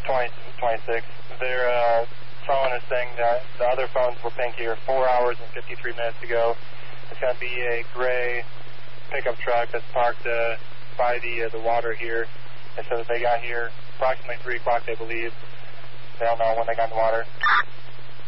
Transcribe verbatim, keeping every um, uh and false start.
twenty, twenty-six. Their uh, phone is saying that the other phones were pinged here four hours and fifty-three minutes ago. It's going to be a gray pickup truck that's parked uh, by the uh, the water here. They said that they got here approximately three o'clock, they believe. They don't know when they got in the water.